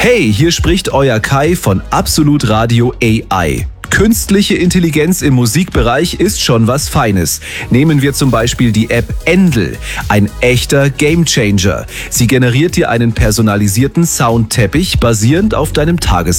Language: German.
Hey, hier spricht euer Kai von Absolut Radio AI. Künstliche Intelligenz im Musikbereich ist schon was Feines. Nehmen wir zum Beispiel die App Endel, ein echter Gamechanger. Sie generiert dir einen personalisierten Soundteppich basierend auf deinem